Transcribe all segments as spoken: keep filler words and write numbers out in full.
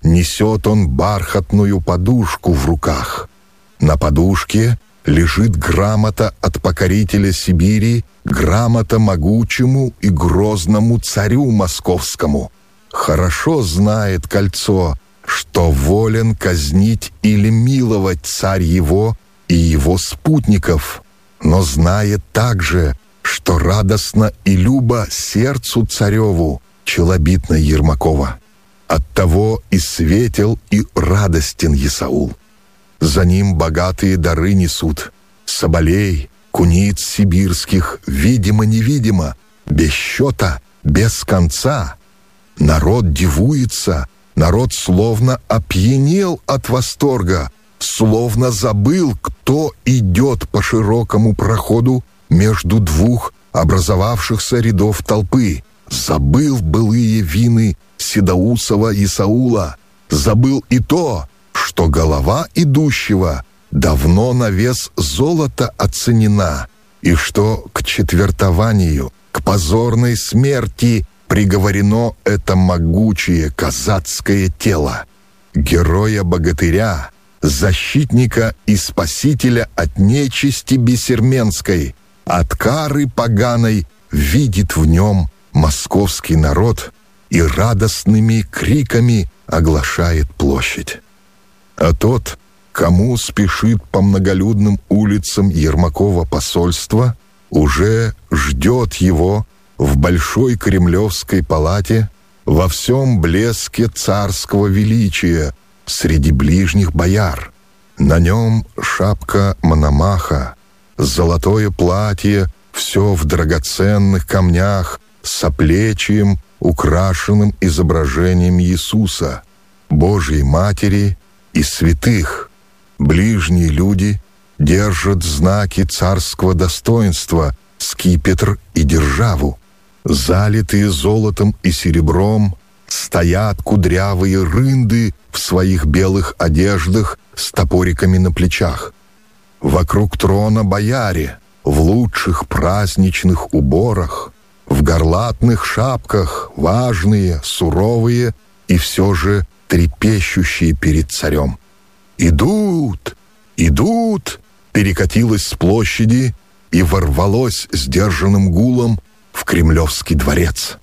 несет он бархатную подушку в руках. На подушке лежит грамота от покорителя Сибири, грамота могучему и грозному царю московскому. Хорошо знает Кольцо, что волен казнить или миловать царь его и его спутников, но знает также, что радостно и любо сердцу цареву челобитно Ермакова. Оттого и светел, и радостен Исаул. За ним богатые дары несут, соболей, куниц сибирских, видимо-невидимо, без счета, без конца. Народ дивуется, народ словно опьянел от восторга, словно забыл, кто идет по широкому проходу между двух образовавшихся рядов толпы. Забыл былые вины Седоусова Исаула, забыл и то, что голова идущего давно на вес золота оценена, и что к четвертованию, к позорной смерти приговорено это могучее казацкое тело, героя-богатыря, защитника и спасителя от нечисти бессерменской, от кары поганой, видит в нем московский народ и радостными криками оглашает площадь. А тот, кому спешит по многолюдным улицам Ермакова посольства, уже ждет его в большой кремлевской палате во всем блеске царского величия среди ближних бояр. На нем шапка Мономаха, золотое платье, все в драгоценных камнях, с оплечием, украшенным изображением Иисуса, Божьей Матери и святых. Ближние люди держат знаки царского достоинства, скипетр и державу. Залитые золотом и серебром стоят кудрявые рынды в своих белых одеждах с топориками на плечах. Вокруг трона бояре в лучших праздничных уборах, в горлатных шапках, важные, суровые и все же трепещущие перед царем. «Идут! Идут!» перекатилось с площади и ворвалось сдержанным гулом в Кремлевский дворец.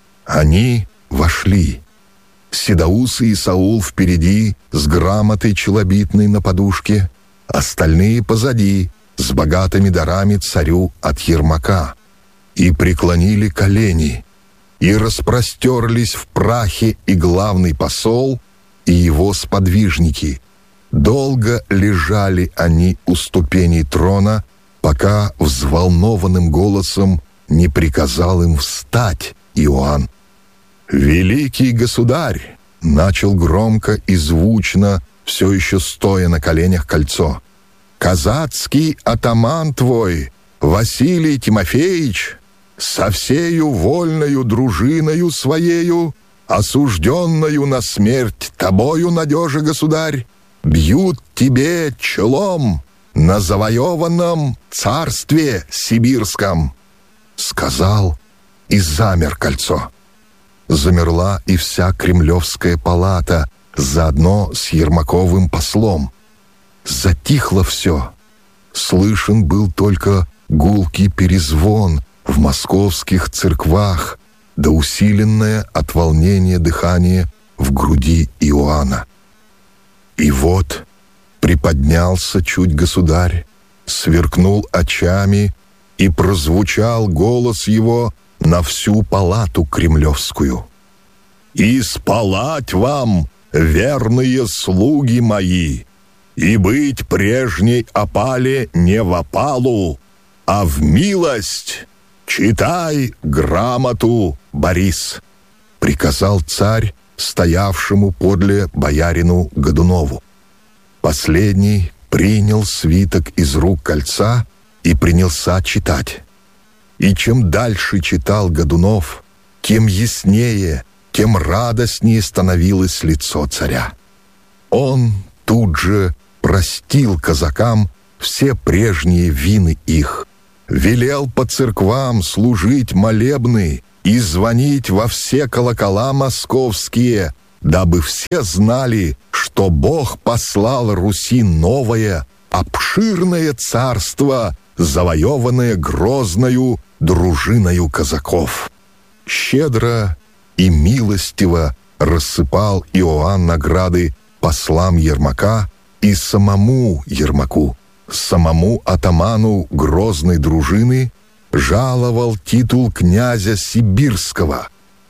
Они вошли. Седоус и Исаул впереди с грамотой челобитной на подушке, остальные позади с богатыми дарами царю от Ермака. И преклонили колени, и распростерлись в прахе и главный посол, и его сподвижники. Долго лежали они у ступеней трона, пока взволнованным голосом не приказал им встать Иоанн. «Великий государь!» — начал громко и звучно, все еще стоя на коленях Кольцо. «Казацкий атаман твой, Василий Тимофеевич, со всею вольною дружиною своею, осужденною на смерть тобою, надежа, государь, бьют тебе челом на завоеванном царстве сибирском», — сказал и замер Кольцо. Замерла и вся кремлевская палата, заодно с Ермаковым послом. Затихло все. Слышен был только гулкий перезвон в московских церквах, да усиленное от волнения дыхание в груди Иоанна. И вот приподнялся чуть государь, сверкнул очами, и прозвучал голос его на всю палату кремлевскую. «И спалать вам, верные слуги мои, и быть прежней опале не в опалу, а в милость. Читай грамоту, Борис», — приказал царь стоявшему подле боярину Годунову. Последний принял свиток из рук Кольца и принялся читать. И чем дальше читал Годунов, тем яснее, тем радостнее становилось лицо царя. Он тут же простил казакам все прежние вины их, велел по церквам служить молебны и звонить во все колокола московские, дабы все знали, что Бог послал Руси новое, обширное царство, завоеванное грозною дружиною казаков. Щедро и милостиво рассыпал Иоанн награды послам Ермака и самому Ермаку, самому атаману грозной дружины, жаловал титул князя Сибирского,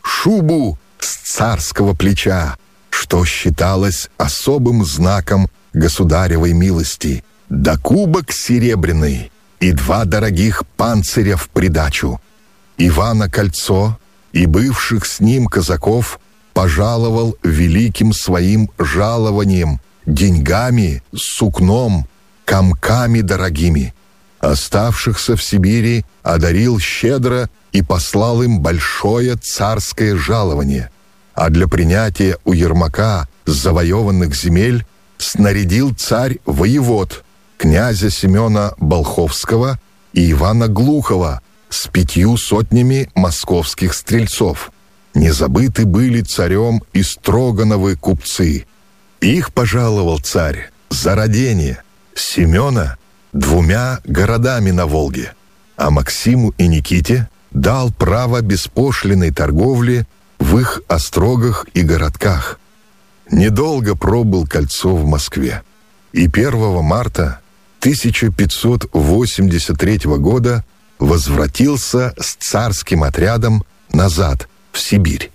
шубу с царского плеча, что считалось особым знаком государевой милости, да кубок серебряный и два дорогих панциря в придачу. Ивана Кольцо и бывших с ним казаков пожаловал великим своим жалованием, деньгами, сукном, комками дорогими. Оставшихся в Сибири одарил щедро и послал им большое царское жалование, а для принятия у Ермака завоеванных земель снарядил царь воевод, князя Семена Болховского и Ивана Глухова с пятью сотнями московских стрельцов. Не забыты были царем и Строгановы купцы. Их пожаловал царь за родение Семена двумя городами на Волге, а Максиму и Никите дал право беспошлиной торговли в их острогах и городках. Недолго пробыл Кольцо в Москве, и первого марта тысяча пятьсот восемьдесят третьего года возвратился с царским отрядом назад, в Сибирь.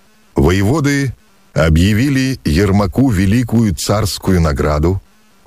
Воеводы объявили Ермаку великую царскую награду,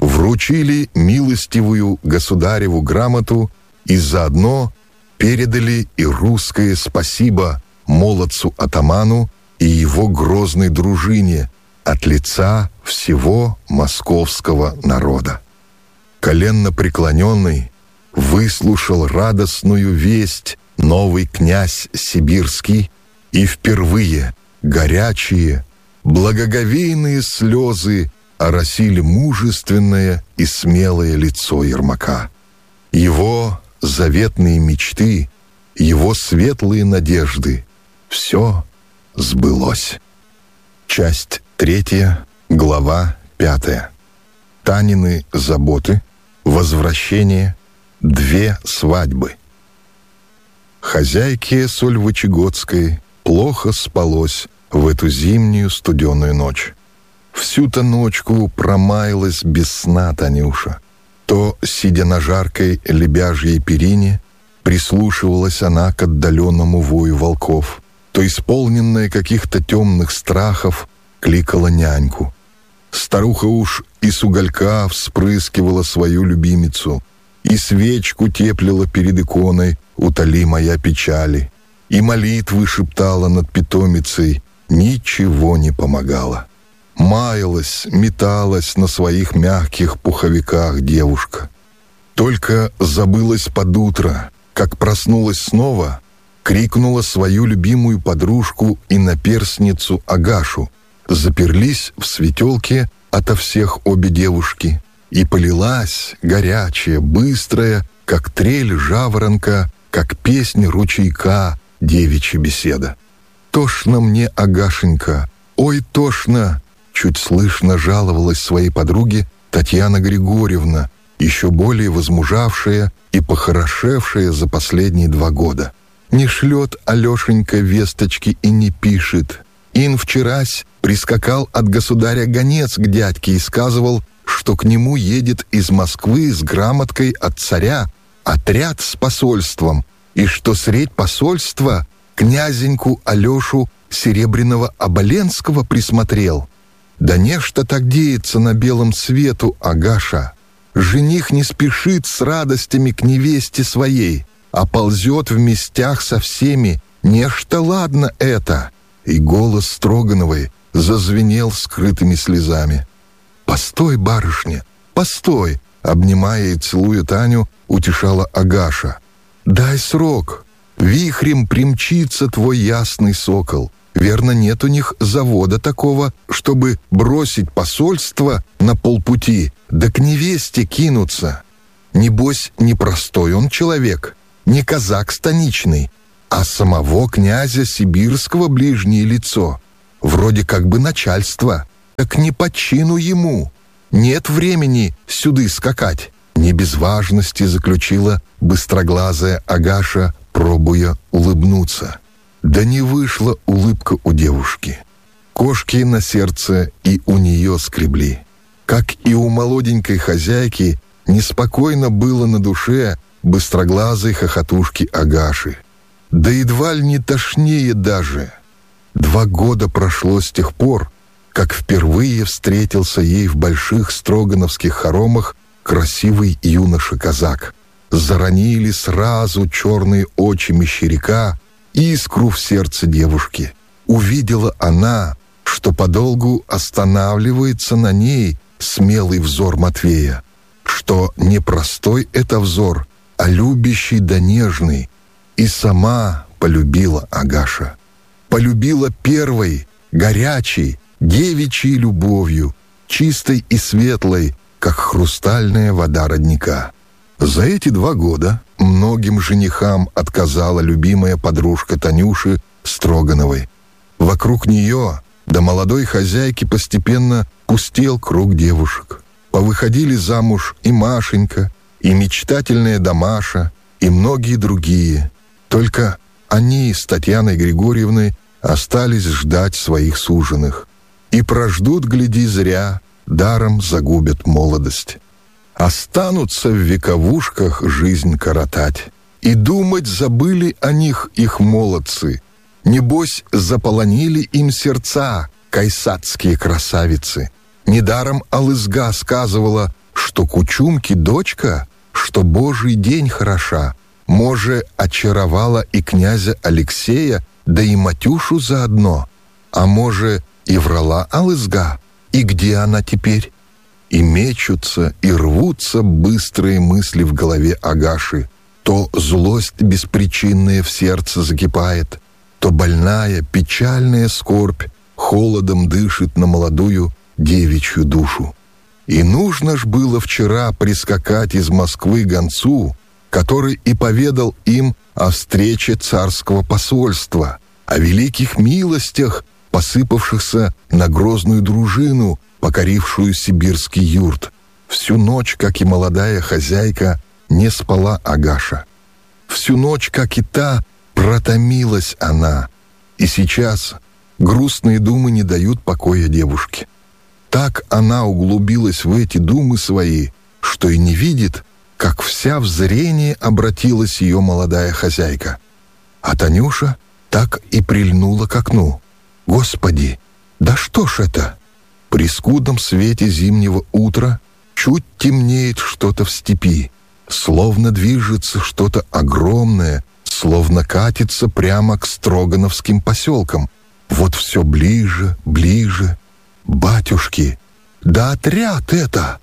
вручили милостивую государеву грамоту и заодно передали и русское спасибо молодцу-атаману и его грозной дружине от лица всего московского народа. Коленно преклоненный выслушал радостную весть новый князь Сибирский, и впервые горячие, благоговейные слезы оросили мужественное и смелое лицо Ермака. Его заветные мечты, его светлые надежды — все сбылось. Часть третья, глава пятая. Танины заботы, возвращение, две свадьбы. Хозяйке Сольвычегодской плохо спалось в эту зимнюю студеную ночь. Всю-то ночку промаялась без сна Танюша. То, сидя на жаркой лебяжьей перине, прислушивалась она к отдаленному вою волков, то, исполненная каких-то темных страхов, кликала няньку. Старуха уж из уголька вспрыскивала свою любимицу, и свечку теплила перед иконой «Утоли моя печали», и молитвы шептала над питомицей, ничего не помогало. Маялась, металась на своих мягких пуховиках девушка. Только забылась под утро, как проснулась снова, крикнула свою любимую подружку и наперсницу Агашу. Заперлись в светелке ото всех обе девушки, и полилась горячая, быстрая, как трель жаворонка, как песнь ручейка, девичья беседа. «Тошно мне, Агашенька, ой, тошно!» Чуть слышно жаловалась своей подруге Татьяна Григорьевна, еще более возмужавшая и похорошевшая за последние два года. «Не шлет Алешенька весточки и не пишет. Ин вчерась прискакал от государя гонец к дядьке и сказывал, что к нему едет из Москвы с грамоткой от царя отряд с посольством, и что средь посольства князеньку Алешу Серебряного Оболенского присмотрел. Да нечто так деется на белом свету, Агаша. Жених не спешит с радостями к невесте своей, а ползет в местях со всеми. Нечто ладно это». И голос Строгановой зазвенел скрытыми слезами. «Постой, барышня, постой!» Обнимая и целуя Таню, утешала Агаша. «Дай срок. Вихрем примчится твой ясный сокол. Верно, нет у них завода такого, чтобы бросить посольство на полпути, да к невесте кинуться. Небось, не простой он человек, не казак станичный, а самого князя Сибирского ближнее лицо. вроде как бы начальство, так не по чину ему. Нет времени сюды скакать. Не без важности заключила быстроглазая Агаша, пробуя улыбнуться. Да не вышла улыбка у девушки. Кошки на сердце и у нее скребли. Как и у молоденькой хозяйки, неспокойно было на душе быстроглазой хохотушки Агаши. Да едва ли не тошнее даже. Два года прошло с тех пор, как впервые встретился ей в больших строгановских хоромах красивый юноша-казак. Заронили сразу черные очи мещеряка искру в сердце девушки. Увидела она, что подолгу останавливается на ней смелый взор Матвея, что не простой это взор, а любящий да нежный, и сама полюбила Агаша. Полюбила первой, горячей, девичьей любовью, чистой и светлой, как хрустальная вода родника. За эти два года многим женихам отказала любимая подружка Танюши Строгановой. Вокруг нее до молодой хозяйки постепенно пустел круг девушек. Повыходили замуж и Машенька, и мечтательная Дамаша, и многие другие. Только они с Татьяной Григорьевной остались ждать своих суженых. И прождут, гляди, зря, даром загубят молодость. Останутся в вековушках жизнь коротать. И думать забыли о них их молодцы. Небось, заполонили им сердца кайсатские красавицы. Недаром Алызга сказывала, что кучумки дочка, что Божий день хороша. Може, очаровала и князя Алексея, да и Матюшу заодно. А може, и врала Алызга. И где она теперь? И мечутся, и рвутся быстрые мысли в голове Агаши. То злость беспричинная в сердце закипает, то больная, печальная скорбь холодом дышит на молодую девичью душу. И нужно ж было вчера прискакать из Москвы гонцу, который и поведал им о встрече царского посольства, о великих милостях, посыпавшихся на грозную дружину, покорившую сибирский юрт. Всю ночь, как и молодая хозяйка, не спала Агаша. Всю ночь, как и та, протомилась она. И сейчас грустные думы не дают покоя девушке. Так она углубилась в эти думы свои, что и не видит, как вся в зрение обратилась ее молодая хозяйка. А Танюша так и прильнула к окну. Господи, да что ж это? При скудном свете зимнего утра чуть темнеет что-то в степи, словно движется что-то огромное, словно катится прямо к строгановским поселкам. Вот все ближе, ближе. Батюшки, да отряд это!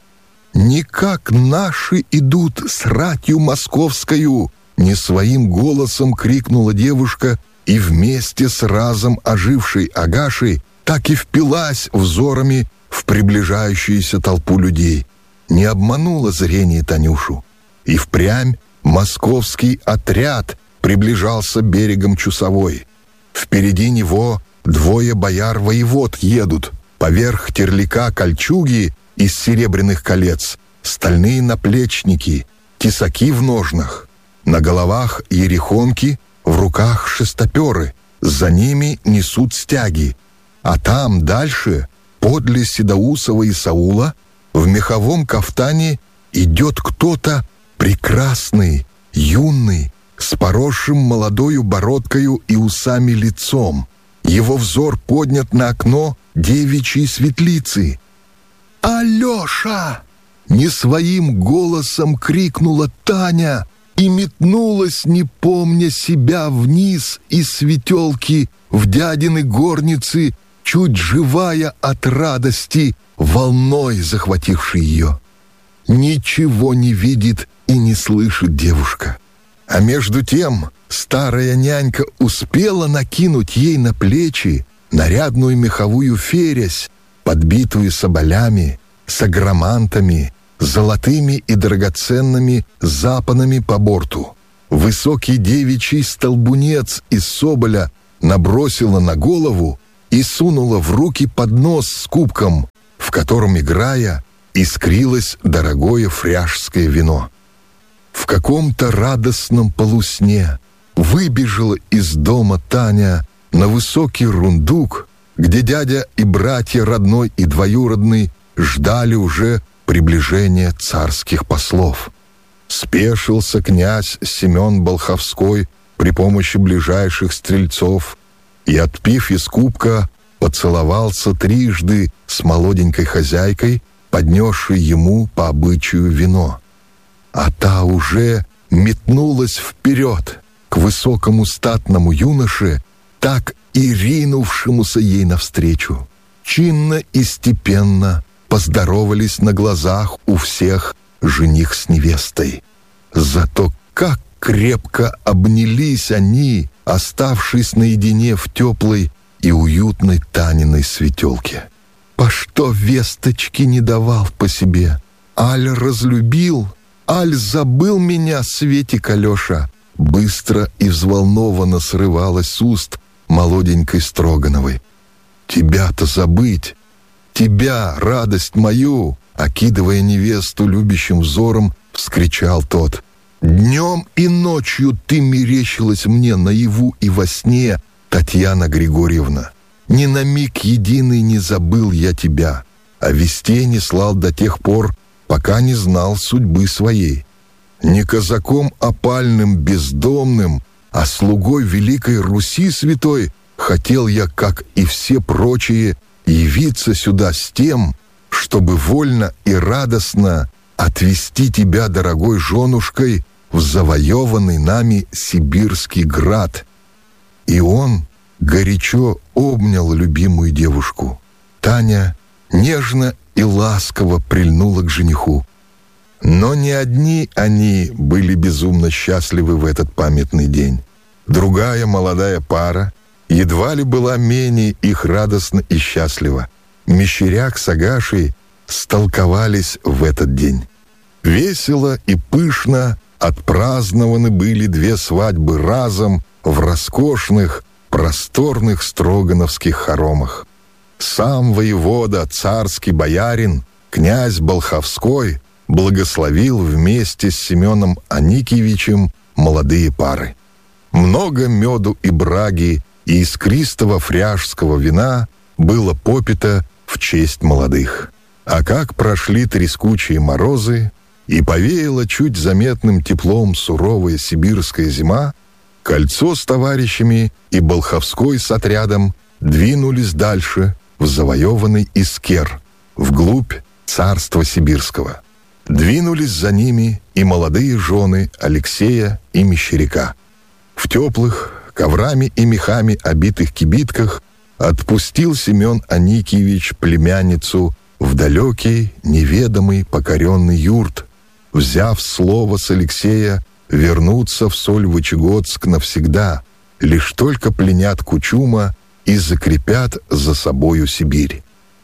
Никак наши идут с ратью московскою! Не своим голосом крикнула девушка, и вместе с разом ожившей Агашей так и впилась взорами в приближающуюся толпу людей. Не обмануло зрение Танюшу. И впрямь московский отряд приближался берегом Чусовой. Впереди него двое бояр-воевод едут. Поверх терляка кольчуги из серебряных колец, стальные наплечники, тесаки в ножнах. На головах ерехонки, в руках шестоперы. За ними несут стяги. А там дальше, подле Седоусова и Саула, в меховом кафтане идет кто-то прекрасный, юный, с поросшим молодою бородкою и усами лицом. Его взор поднят на окно девичьей светлицы. «Алеша!» — не своим голосом крикнула Таня и метнулась, не помня себя, вниз из светелки в дядины горницы, чуть живая от радости, волной захватившей ее. Ничего не видит и не слышит девушка. А между тем старая нянька успела накинуть ей на плечи нарядную меховую фересь, подбитую соболями, с агромантами, золотыми и драгоценными запонами по борту. Высокий девичий столбунец из соболя набросила на голову, и сунула в руки поднос с кубком, в котором, играя, искрилось дорогое фряжское вино. В каком-то радостном полусне выбежала из дома Таня на высокий рундук, где дядя и братья родной и двоюродный ждали уже приближения царских послов. Спешился князь Семен Болховской при помощи ближайших стрельцов и, отпив из кубка, поцеловался трижды с молоденькой хозяйкой, поднесшей ему по обычаю вино. А та уже метнулась вперед к высокому статному юноше, так и ринувшемуся ей навстречу. Чинно и степенно поздоровались на глазах у всех жених с невестой. Зато как крепко обнялись они, оставшись наедине в теплой и уютной Таниной светелке. По что весточки не давал по себе? Аль разлюбил, аль забыл меня, Светик Алеша. Быстро и взволнованно срывалась с уст молоденькой Строгановой. Тебя-то забыть, тебя, радость мою, окидывая невесту любящим взором, вскричал тот. Днем и ночью ты мерещилась мне наяву и во сне, Татьяна Григорьевна. Ни на миг единый не забыл я тебя, а вестей не слал до тех пор, пока не знал судьбы своей. Не казаком опальным бездомным, а слугой великой Руси святой хотел я, как и все прочие, явиться сюда с тем, чтобы вольно и радостно отвезти тебя, дорогой женушкой, в завоеванный нами Сибирский град. И он горячо обнял любимую девушку. Таня нежно и ласково прильнула к жениху. Но не одни они были безумно счастливы в этот памятный день. Другая молодая пара едва ли была менее их радостна и счастлива. Мещеряк с Агашей столковались в этот день. Весело и пышно отпразднованы были две свадьбы разом в роскошных, просторных строгановских хоромах. Сам воевода, царский боярин, князь Болховской благословил вместе с Семеном Аникьевичем молодые пары. Много меду и браги и искристого фряжского вина было попито в честь молодых. А как прошли трескучие морозы и повеяла чуть заметным теплом суровая сибирская зима, Кольцо с товарищами и Болховской с отрядом двинулись дальше в завоеванный Искер, вглубь царства сибирского. Двинулись за ними и молодые жены Алексея и Мещеряка. В теплых, коврами и мехами обитых кибитках отпустил Семен Аникьевич племянницу в далекий, неведомый, покоренный юрт, взяв слово с Алексея вернуться в Сольвычегодск навсегда, лишь только пленят Кучума и закрепят за собою Сибирь.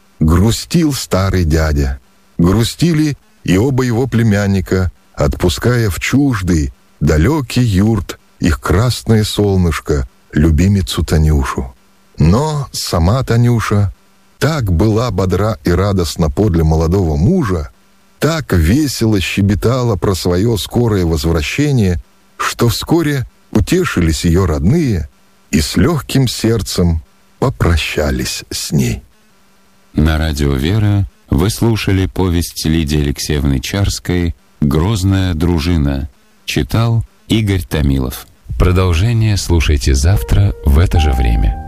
Грустил старый дядя, грустили и оба его племянника, отпуская в чуждый, далекий юрт их красное солнышко, любимицу Танюшу. Но сама Танюша так была бодра и радостна подле молодого мужа, так весело щебетала про свое скорое возвращение, что вскоре утешились ее родные и с легким сердцем попрощались с ней. На радио «Вера» вы слушали повесть Лидии Алексеевны Чарской «Грозная дружина». Читал Игорь Томилов. Продолжение слушайте завтра в это же время.